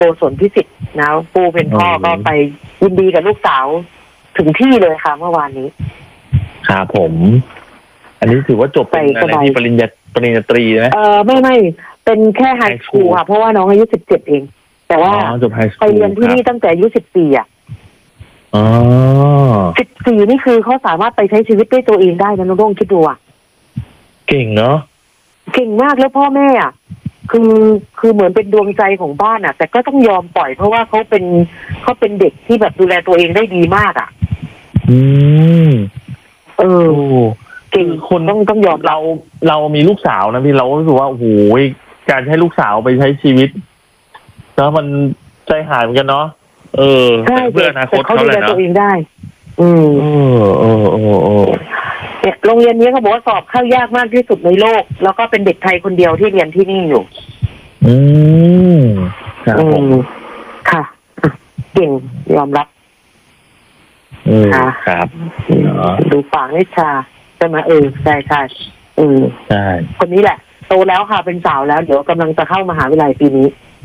สนพิสิทธิ์นะผู้เป็นพ่อก็ไปยินดีกับลูกสาวถึงที่เลยค่ะเมื่อวานนี้ครับผม อันนี้ถือว่าจบเป็นอะไรที่ปริญญาตรีไหมไม่เป็นแค่ไฮสคูลค่ะเพราะว่าน้องอายุ17เองแต่ว่าไปเรียนที่นี่ตั้งแต่อายุ14อ่ะ14นี่คือเขาสามารถไปใช้ชีวิตด้วยตัวเองได้นะน้องโด่งคิดดูอ่ะเก่งเนาะเก่งมากแล้วพ่อแม่อ่ะคือเหมือนเป็นดวงใจของบ้านอ่ะแต่ก็ต้องยอมปล่อยเพราะว่าเขาเป็นเด็กที่แบบดูแลตัวเองได้ดีมากอ่ะเก่งคนต้องยอมเรามีลูกสาวนะพี่เรารู้สึกว่าโอ้โหการให้ลูกสาวไปใช้ชีวิตแล้วมันใจหายเหมือนกันเนาะเพื่ออนาคตเขาเลยนะตัวเองได้เนี่ยโรงเรียนนี้เขาบอกว่าสอบเข้ายากมากที่สุดในโลกแล้วก็เป็นเด็กไทยคนเดียวที่เรียนที่นี่อยู่ครับผมค่ะเก่งยอมรับครับดูฝางนิชาใช่ไหมใช่ใช่คนนี้แหละโตแล้วค่ะเป็นสาวแล้วเดี๋ยวกำลังจะเข้ามหาวิทยาลัยปีนี้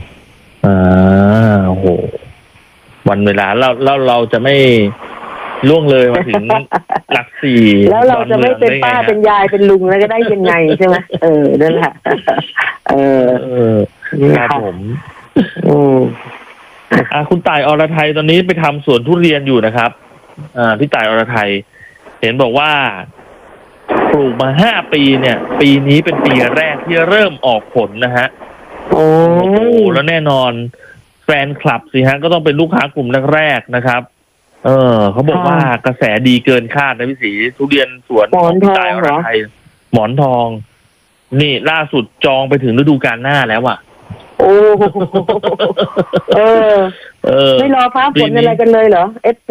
โอ้โหวันเวลาเราจะไม่ล่วงเลยมาถึงหลักสี่แล้วเราจะไม่เป็นป้าเป็นยายเป็นลุงแล้วก็ได้ยังไงใช่ไหมนั่นแหละครับผมคุณต่ายอรไทยตอนนี้ไปทำสวนทุเรียนอยู่นะครับพี่ต่ายอรไทยเห็นบอกว่าปลูกมา5 ปีเนี่ยปีนี้เป็นปีแรกที่เริ่มออกผลนะฮะโอ้แล้วแน่นอนแฟนคลับสิฮะก็ต้องเป็นลูกค้ากลุ่มแรกๆนะครับเขาบอกว่ากระแสดีเกินคาดนะพี่ศรีทุเรียนสวนของพี่ต่ายอรไทยหมอนทองนี่ล่าสุดจองไปถึงฤดูกาลหน้าแล้วอ่ะไม่รอฟ้าฝนอะไรกันเลยเหรอ FC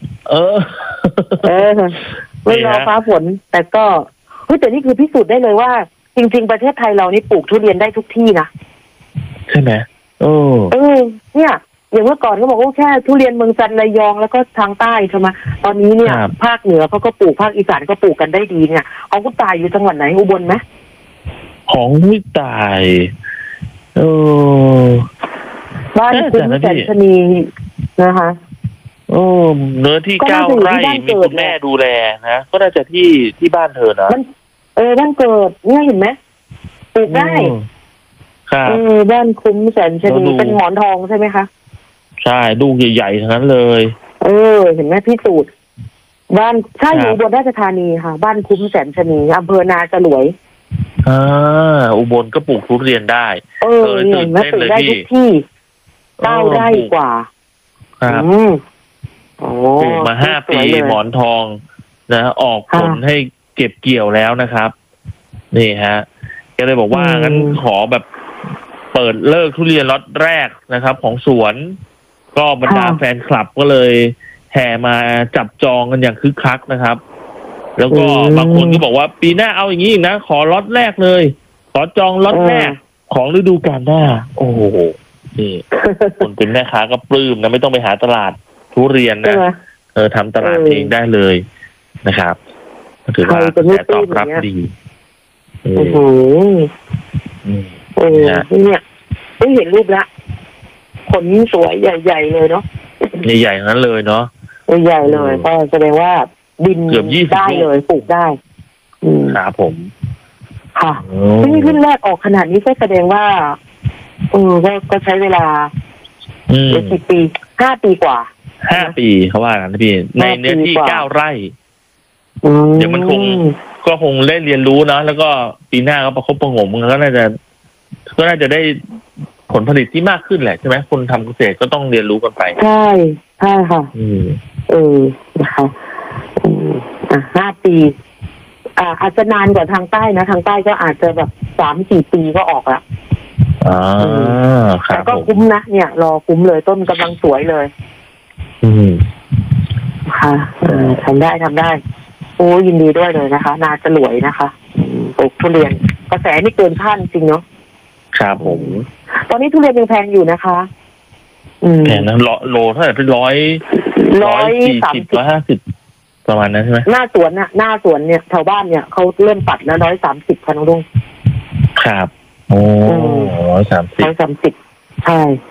ไม่รอฟ้าฝนแต่ก็แต่นี่คือพิสูจน์ได้เลยว่าจริงๆประเทศไทยเรานี่ปลูกทุเรียนได้ทุกที่นะใช่ไหมเนี่ยอย่างเมื่อก่อนเขาบอกว่าแค่ทุเรียนเมืองจันทร์ระยองแล้วก็ทางใต้ใช่ไหมตอนนี้เนี่ยภาคเหนือเขาก็ปลูกภาคอีสานก็ปลูกกันได้ดีเนี่ยของคุณตายอยู่จังหวัดไหนอุบลไหมของพี่ตายบ้านคุณแสนชนีนะคะเนื้อที่9 ไร่มีคุณแม่ดูแลนะก็น่าจะที่บ้านเธอนะบ้านเกิดเนี่ยเห็นไหมปลูกได้บ้านคุ้มแสนชนีเป็นหมอนทองใช่ไหมคะใช่ลูกใหญ่ๆทั้งนั้นเลยเห็นไหมพี่สูตรบ้านใช่อยู่อุบลราชธานีค่ะบ้านคุ้มแสนชนีอำเภอนาจรวยอุบลก็ปลูกทุเรียนได้ตื่นเต้นเลยพี่9 ไร่กว่าครับปลูกมา5 ปีหมอนทองนะออกผลให้เก็บเกี่ยวแล้วนะครับนี่ฮะก็เลยบอกว่างั้นขอแบบเปิดเลิกทุเรียนล็อตแรกนะครับของสวนก็บรรดาแฟนคลับก็เลยแห่มาจับจองกันอย่างคึกคักนะครับแล้วก็บางคนก็บอกว่าปีหน้าเอาอย่างนี้นะขอล็อตแรกเลยขอจองล็อตแรกของฤดูกาลหน้าโอ้โหนี่คนเป็นแม่ค้าก็ปลื้มนะไม่ต้องไปหาตลาดทุเรียนนะทำตลาดเองได้เลยนะครับถือว่าแต่ตอบรับดีเนี่ยเห็นรูปละขนสวยใหญ่ๆเลยเนาะใหญ่ๆนั้นเลยเนาะใหญ่เลยก็แสดงว่าดินเกือบ20 ได้เลยปลูกได้ครับผมค่ะที่ขึ้นแรกออกขนาดนี้ก็แสดงว่าก็ใช้เวลากี่ปี5 ปีกว่า 5 ปีเขาว่ากันนะพี่ในเนื้อที่9 ไร่เดี๋ยวมันก็คงได้เรียนรู้นะแล้วก็ปีหน้าก็ประคบประหงมมันก็น่าจะได้ผลผลิตที่มากขึ้นแหละใช่ไหมคนทำเกษตรก็ต้องเรียนรู้กันไปใช่ค่ะนะคะ5 ปีอาจจะนานกว่าทางใต้นะทางใต้ก็อาจจะแบบ 3-4 ปีก็ออกละแต่ก็คุ้มนะเนี่ยรอคุ้มเลยต้นกำลังสวยเลยค่ะทำได้โอ้ยินดีด้วยเลยนะคะนาจะรวยนะคะปลูกทุเรียนกระแสนี่เกินคาดจริงเนาะครับผมตอนนี้ทุเรียนยังแพงอยู่นะคะแพงนะโลเท่าไหร่เป็น140 150ประมาณนั้นใช่ไหมหน้าสวนเนี่ยแถวบ้านเนี่ยเขาเริ่มตัดแล้ว130ค่ะน้องลุงครับโอ้130 ใช่